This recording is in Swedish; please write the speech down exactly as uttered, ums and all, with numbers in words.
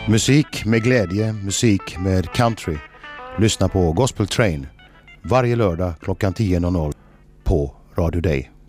Musik med glädje, musik med country. Lyssna på Gospel Train varje lördag klockan tio på Radio Day.